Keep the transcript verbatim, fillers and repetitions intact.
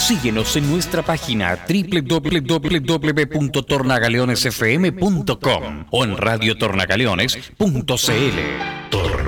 Síguenos en nuestra página doble u doble u doble u punto tornagaleones f m punto com o en radio tornagaleones punto c l.